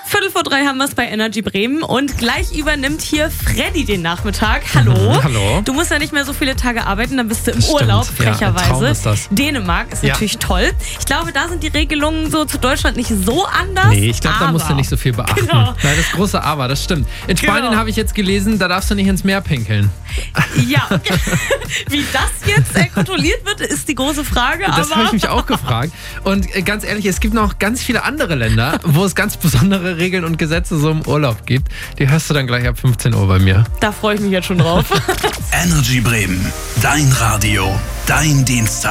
2:45 haben wir es bei Energy Bremen und gleich übernimmt hier Freddy den Nachmittag. Hallo. Hallo. Du musst ja nicht mehr so viele Tage arbeiten, dann bist du im Das Urlaub, stimmt. Ja, ein frecherweise. Traum ist das. Dänemark ist natürlich toll. Ich glaube, da sind die Regelungen so zu Deutschland nicht so anders. Nee, ich glaube, da musst du nicht so viel beachten. Genau. Nein, das große Aber, das stimmt. In Spanien habe ich jetzt gelesen, da darfst du nicht ins Meer pinkeln. Ja, wie das jetzt kontrolliert wird, ist die große Frage. Das habe ich mich auch gefragt. Und ganz ehrlich, es gibt noch ganz viele andere Länder, wo es ganz besondere Regeln und Gesetze so im Urlaub gibt. Die hörst du dann gleich ab 15 Uhr bei mir. Da freue ich mich jetzt schon drauf. Energy Bremen, dein Radio, dein Dienstag.